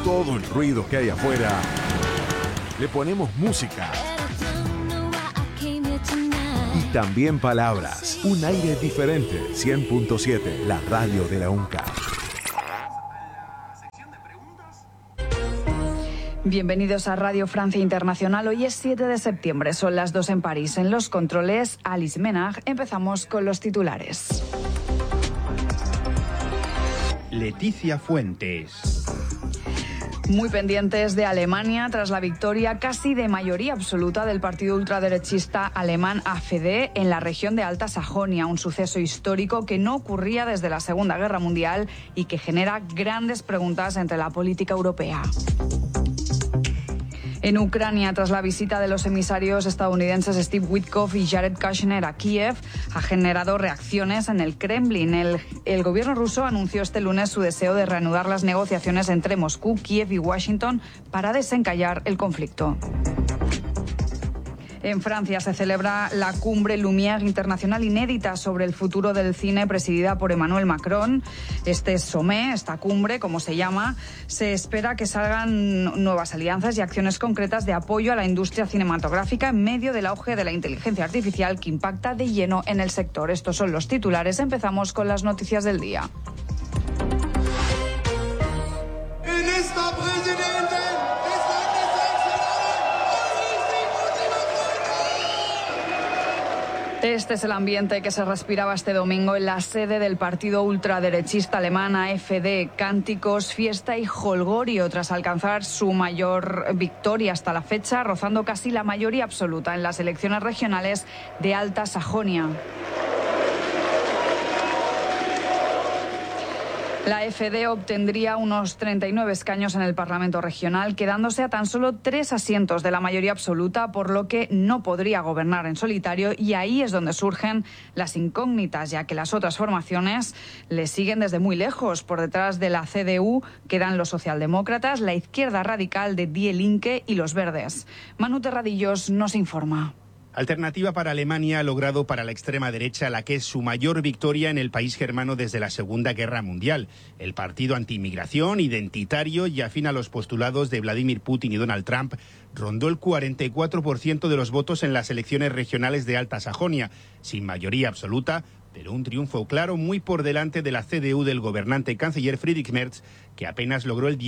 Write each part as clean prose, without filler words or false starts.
todo el ruido que hay afuera, le ponemos música y también palabras. Un aire diferente. 100.7, la radio de la UNCA. Bienvenidos a Radio Francia Internacional. Hoy es 7 de septiembre, son las 2 en París. En los controles, Alice Menag. Empezamos con los titulares. Leticia Fuentes. Muy pendientes de Alemania tras la victoria casi de mayoría absoluta del partido ultraderechista alemán AfD en la región de Alta Sajonia, un suceso histórico que no ocurría desde la Segunda Guerra Mundial y que genera grandes preguntas entre la política europea. En Ucrania, tras la visita de los emisarios estadounidenses Steve Witkoff y Jared Kushner a Kiev, ha generado reacciones en el Kremlin. El gobierno ruso anunció este lunes su deseo de reanudar las negociaciones entre Moscú, Kiev y Washington para desencallar el conflicto. En Francia se celebra la cumbre Lumière internacional inédita sobre el futuro del cine presidida por Emmanuel Macron. Este sommet, esta cumbre, como se llama, se espera que salgan nuevas alianzas y acciones concretas de apoyo a la industria cinematográfica en medio del auge de la inteligencia artificial que impacta de lleno en el sector. Estos son los titulares. Empezamos con las noticias del día. Este es el ambiente que se respiraba este domingo en la sede del partido ultraderechista alemán AfD. Cánticos, fiesta y jolgorio tras alcanzar su mayor victoria hasta la fecha, rozando casi la mayoría absoluta en las elecciones regionales de Alta Sajonia. La AfD obtendría unos 39 escaños en el Parlamento regional, quedándose a tan solo 3 asientos de la mayoría absoluta, por lo que no podría gobernar en solitario, y ahí es donde surgen las incógnitas, ya que las otras formaciones le siguen desde muy lejos. Por detrás de la CDU quedan los socialdemócratas, la izquierda radical de Die Linke y los verdes. Manu Terradillos nos informa. Alternativa para Alemania ha logrado para la extrema derecha la que es su mayor victoria en el país germano desde la Segunda Guerra Mundial. El partido antiinmigración, identitario y afín a los postulados de Vladimir Putin y Donald Trump rondó el 44% de los votos en las elecciones regionales de Alta Sajonia, sin mayoría absoluta, pero un triunfo claro muy por delante de la CDU del gobernante canciller Friedrich Merz, que apenas logró el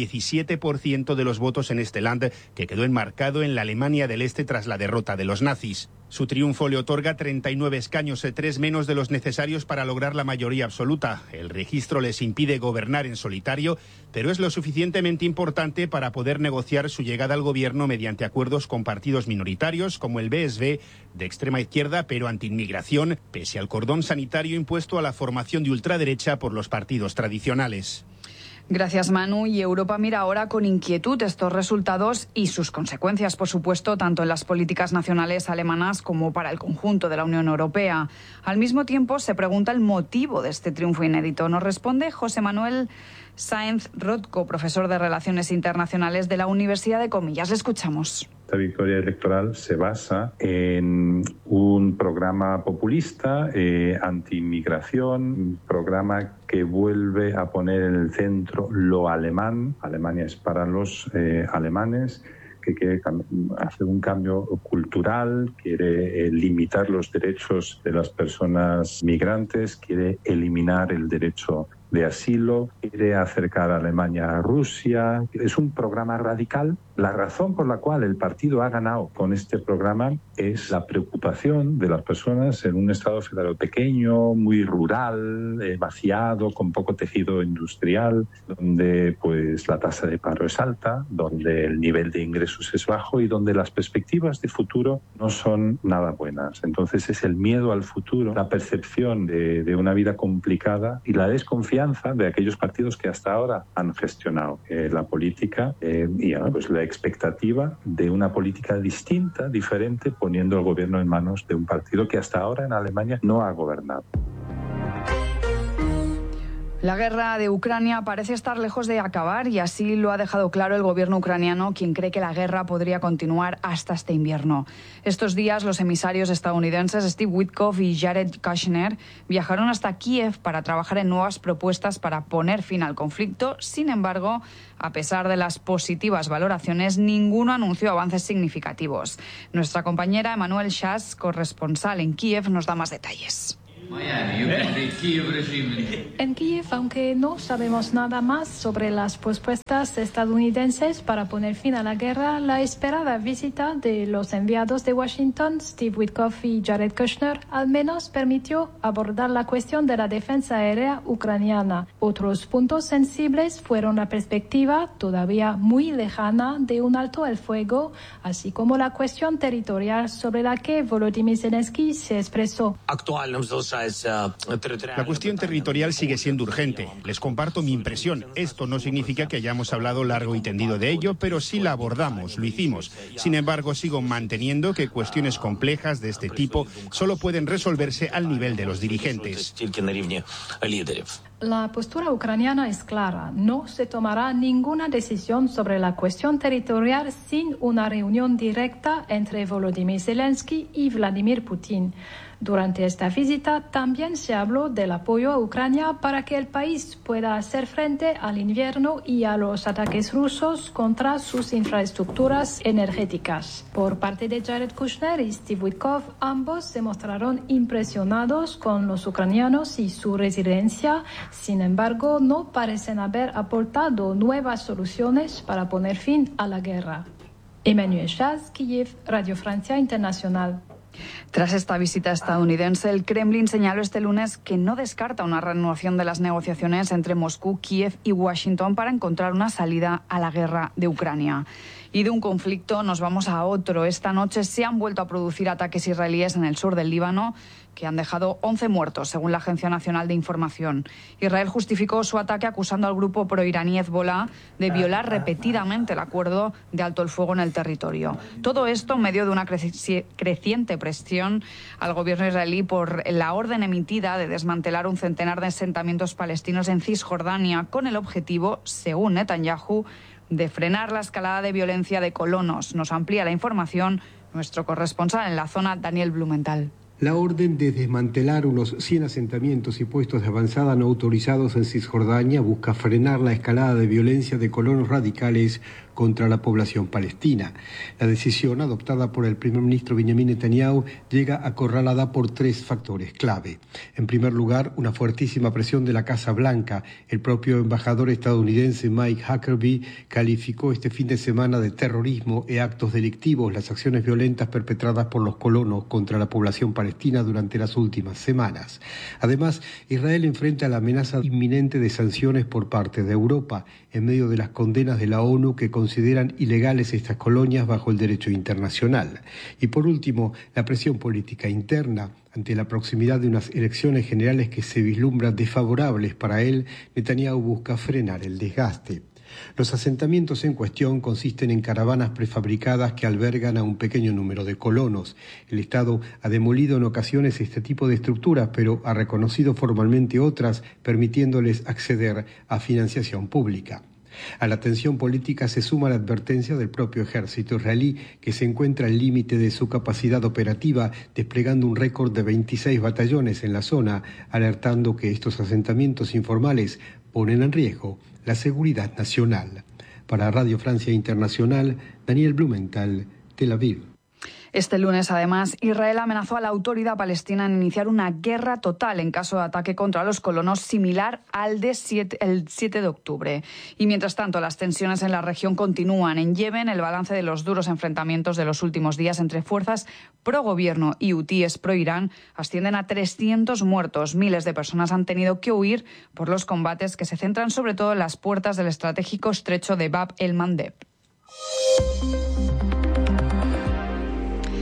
17% de los votos en este land, que quedó enmarcado en la Alemania del Este tras la derrota de los nazis. Su triunfo le otorga 39 escaños, 3 menos de los necesarios para lograr la mayoría absoluta. El registro les impide gobernar en solitario, pero es lo suficientemente importante para poder negociar su llegada al gobierno mediante acuerdos con partidos minoritarios como el BSV, de extrema izquierda pero antiinmigración, pese al cordón sanitario impuesto a la formación de ultraderecha por los partidos tradicionales. Gracias, Manu. Y Europa mira ahora con inquietud estos resultados y sus consecuencias, por supuesto, tanto en las políticas nacionales alemanas como para el conjunto de la Unión Europea. Al mismo tiempo, se pregunta el motivo de este triunfo inédito. Nos responde José Manuel Sáenz Rothko, profesor de Relaciones Internacionales de la Universidad de Comillas. Le escuchamos. Esta victoria electoral se basa en un programa populista, anti-inmigración, un programa que vuelve a poner en el centro lo alemán. Alemania es para los alemanes, que quiere hacer un cambio cultural, quiere limitar los derechos de las personas migrantes, quiere eliminar el derecho de asilo, quiere acercar a Alemania a Rusia. Es un programa radical. La razón por la cual el partido ha ganado con este programa es la preocupación de las personas en un Estado federal pequeño, muy rural, vaciado, con poco tejido industrial, donde pues la tasa de paro es alta, donde el nivel de ingresos es bajo y donde las perspectivas de futuro no son nada buenas. Entonces es el miedo al futuro, la percepción de una vida complicada y la desconfianza de aquellos partidos que hasta ahora han gestionado la política y pues la expectativa de una política distinta, diferente, poniendo el gobierno en manos de un partido que hasta ahora en Alemania no ha gobernado. La guerra de Ucrania parece estar lejos de acabar y así lo ha dejado claro el gobierno ucraniano, quien cree que la guerra podría continuar hasta este invierno. Estos días los emisarios estadounidenses Steve Witkoff y Jared Kushner viajaron hasta Kiev para trabajar en nuevas propuestas para poner fin al conflicto. Sin embargo, a pesar de las positivas valoraciones, ninguno anunció avances significativos. Nuestra compañera Emmanuel Chas, corresponsal en Kiev, nos da más detalles. En Kiev, aunque no sabemos nada más sobre las propuestas estadounidenses para poner fin a la guerra, la esperada visita de los enviados de Washington, Steve Witkoff y Jared Kushner, al menos permitió abordar la cuestión de la defensa aérea ucraniana. Otros puntos sensibles fueron la perspectiva, todavía muy lejana, de un alto el fuego, así como la cuestión territorial sobre la que Volodymyr Zelensky se expresó. La cuestión territorial sigue siendo urgente. Les comparto mi impresión. Esto no significa que hayamos hablado largo y tendido de ello, pero sí la abordamos, lo hicimos. Sin embargo, sigo manteniendo que cuestiones complejas de este tipo solo pueden resolverse al nivel de los dirigentes. La postura ucraniana es clara. No se tomará ninguna decisión sobre la cuestión territorial sin una reunión directa entre Volodymyr Zelensky y Vladimir Putin. Durante esta visita también se habló del apoyo a Ucrania para que el país pueda hacer frente al invierno y a los ataques rusos contra sus infraestructuras energéticas. Por parte de Jared Kushner y Steve Witkoff, ambos se mostraron impresionados con los ucranianos y su resiliencia. Sin embargo, no parecen haber aportado nuevas soluciones para poner fin a la guerra. Emmanuel Chas, Kiev, Radio Francia Internacional. Tras esta visita estadounidense, el Kremlin señaló este lunes que no descarta una reanudación de las negociaciones entre Moscú, Kiev y Washington para encontrar una salida a la guerra de Ucrania. Y de un conflicto nos vamos a otro. Esta noche se han vuelto a producir ataques israelíes en el sur del Líbano que han dejado 11 muertos, según la Agencia Nacional de Información. Israel justificó su ataque acusando al grupo proiraní Hezbollah de violar repetidamente el acuerdo de alto el fuego en el territorio. Todo esto en medio de una creciente presión al gobierno israelí por la orden emitida de desmantelar un centenar de asentamientos palestinos en Cisjordania con el objetivo, según Netanyahu, de frenar la escalada de violencia de colonos. Nos amplía la información nuestro corresponsal en la zona, Daniel Blumenthal. La orden de desmantelar unos 100 asentamientos y puestos de avanzada no autorizados en Cisjordania busca frenar la escalada de violencia de colonos radicales contra la población palestina. La decisión adoptada por el primer ministro Benjamin Netanyahu llega acorralada por 3 factores clave. En primer lugar, una fuertísima presión de la Casa Blanca. El propio embajador estadounidense Mike Huckabee calificó este fin de semana de terrorismo y actos delictivos las acciones violentas perpetradas por los colonos contra la población palestina durante las últimas semanas. Además, Israel enfrenta la amenaza inminente de sanciones por parte de Europa, en medio de las condenas de la ONU que consideran ilegales estas colonias bajo el derecho internacional. Y por último, la presión política interna. Ante la proximidad de unas elecciones generales que se vislumbran desfavorables para él, Netanyahu busca frenar el desgaste. Los asentamientos en cuestión consisten en caravanas prefabricadas que albergan a un pequeño número de colonos. El Estado ha demolido en ocasiones este tipo de estructuras, pero ha reconocido formalmente otras, permitiéndoles acceder a financiación pública. A la tensión política se suma la advertencia del propio ejército israelí, que se encuentra al límite de su capacidad operativa, desplegando un récord de 26 batallones en la zona, alertando que estos asentamientos informales ponen en riesgo la seguridad nacional. Para Radio Francia Internacional, Daniel Blumenthal, Tel Aviv. Este lunes, además, Israel amenazó a la autoridad palestina en iniciar una guerra total en caso de ataque contra los colonos, similar al de el 7 de octubre. Y mientras tanto, las tensiones en la región continúan. En Yemen, el balance de los duros enfrentamientos de los últimos días entre fuerzas pro-gobierno y hutíes pro-Irán ascienden a 300 muertos. Miles de personas han tenido que huir por los combates que se centran sobre todo en las puertas del estratégico estrecho de Bab el-Mandeb.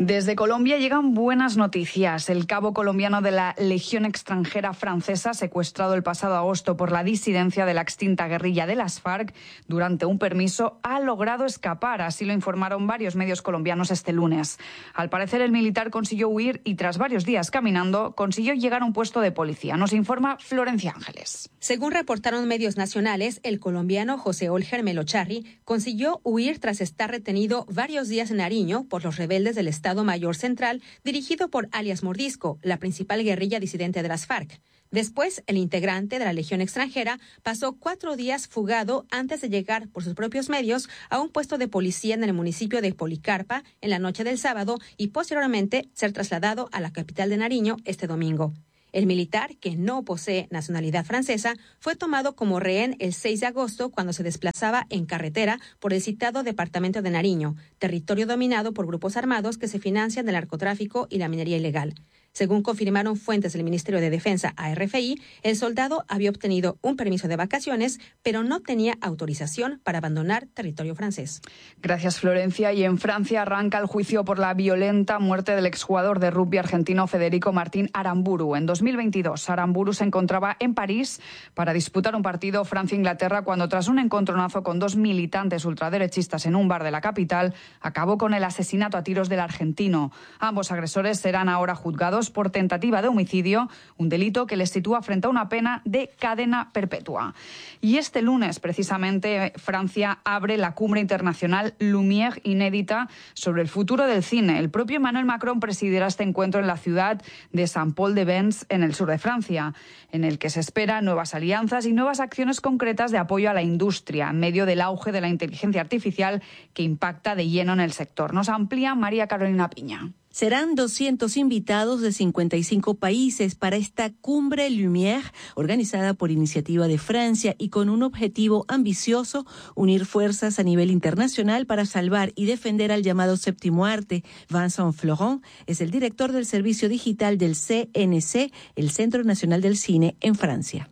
Desde Colombia llegan buenas noticias. El cabo colombiano de la Legión Extranjera Francesa, secuestrado el pasado agosto por la disidencia de la extinta guerrilla de las FARC durante un permiso, ha logrado escapar. Así lo informaron varios medios colombianos este lunes. Al parecer, el militar consiguió huir y, tras varios días caminando, consiguió llegar a un puesto de policía. Nos informa Florencia Ángeles. Según reportaron medios nacionales, el colombiano José Olger Melocharri consiguió huir tras estar retenido varios días en Nariño por los rebeldes del Estado Mayor Central, dirigido por alias Mordisco, la principal guerrilla disidente de las FARC. Después, el integrante de la Legión Extranjera pasó 4 días fugado antes de llegar por sus propios medios a un puesto de policía en el municipio de Policarpa en la noche del sábado y posteriormente ser trasladado a la capital de Nariño este domingo. El militar, que no posee nacionalidad francesa, fue tomado como rehén el 6 de agosto cuando se desplazaba en carretera por el citado departamento de Nariño, territorio dominado por grupos armados que se financian del narcotráfico y la minería ilegal. Según confirmaron fuentes del Ministerio de Defensa a RFI, el soldado había obtenido un permiso de vacaciones, pero no tenía autorización para abandonar territorio francés. Gracias, Florencia. Y en Francia arranca el juicio por la violenta muerte del exjugador de rugby argentino Federico Martín Aramburu. En 2022, Aramburu se encontraba en París para disputar un partido Francia-Inglaterra cuando, tras un encontronazo con 2 militantes ultraderechistas en un bar de la capital, acabó con el asesinato a tiros del argentino. Ambos agresores serán ahora juzgados por tentativa de homicidio, un delito que les sitúa frente a una pena de cadena perpetua. Y este lunes, precisamente, Francia abre la cumbre internacional Lumière inédita sobre el futuro del cine. El propio Emmanuel Macron presidirá este encuentro en la ciudad de Saint-Paul-de-Vence, en el sur de Francia, en el que se esperan nuevas alianzas y nuevas acciones concretas de apoyo a la industria, en medio del auge de la inteligencia artificial que impacta de lleno en el sector. Nos amplía María Carolina Piña. Serán 200 invitados de 55 países para esta Cumbre Lumière, organizada por iniciativa de Francia y con un objetivo ambicioso: unir fuerzas a nivel internacional para salvar y defender al llamado séptimo arte. Vincent Florent es el director del servicio digital del CNC, el Centro Nacional del Cine en Francia.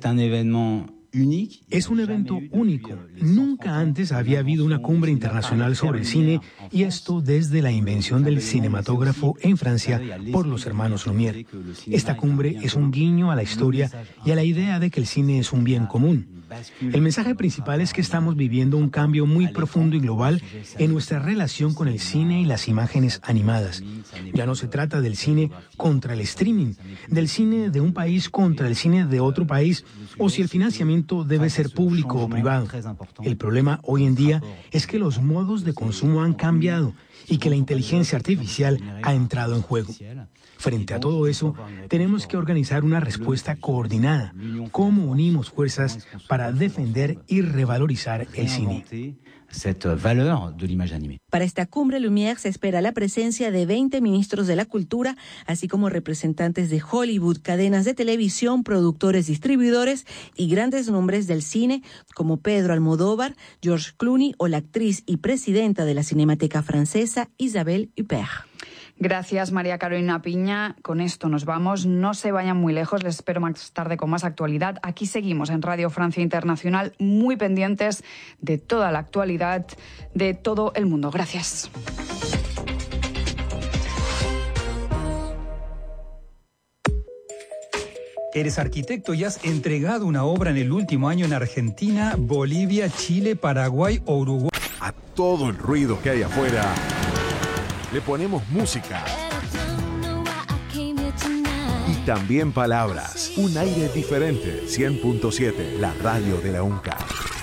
Es un evento único. Nunca antes había habido una cumbre internacional sobre el cine, y esto desde la invención del cinematógrafo en Francia por los hermanos Lumière. Esta cumbre es un guiño a la historia y a la idea de que el cine es un bien común. El mensaje principal es que estamos viviendo un cambio muy profundo y global en nuestra relación con el cine y las imágenes animadas. Ya no se trata del cine contra el streaming, del cine de un país contra el cine de otro país, o si el financiamiento debe ser público o privado. El problema hoy en día es que los modos de consumo han cambiado y que la inteligencia artificial ha entrado en juego. Frente a todo eso, tenemos que organizar una respuesta coordinada. ¿Cómo unimos fuerzas para defender y revalorizar el cine? Para esta Cumbre Lumière se espera la presencia de 20 ministros de la cultura, así como representantes de Hollywood, cadenas de televisión, productores, distribuidores y grandes nombres del cine como Pedro Almodóvar, George Clooney o la actriz y presidenta de la Cinemateca Francesa, Isabelle Huppert. Gracias, María Carolina Piña. Con esto nos vamos. No se vayan muy lejos. Les espero más tarde con más actualidad. Aquí seguimos en Radio Francia Internacional, muy pendientes de toda la actualidad de todo el mundo. Gracias. Eres arquitecto y has entregado una obra en el último año en Argentina, Bolivia, Chile, Paraguay o Uruguay. A todo el ruido que hay afuera le ponemos música y también palabras. Un aire diferente. 100.7, la radio de la UNCA.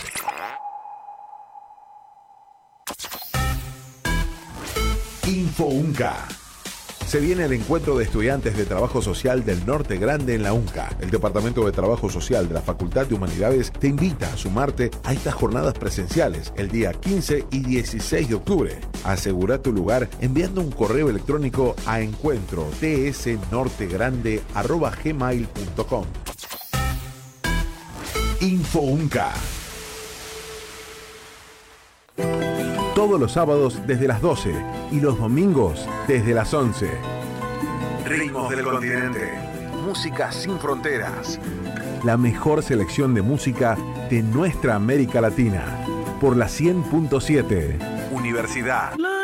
Info UNCA. Se viene el encuentro de estudiantes de Trabajo Social del Norte Grande en la UNCA. El Departamento de Trabajo Social de la Facultad de Humanidades te invita a sumarte a estas jornadas presenciales el día 15 y 16 de octubre. Asegura tu lugar enviando un correo electrónico a encuentro.tsnortegrande@gmail.com. Info UNCA. Todos los sábados desde las 12 y los domingos desde las 11. Ritmos del continente. Música sin fronteras. La mejor selección de música de nuestra América Latina. Por la 100.7. Universidad.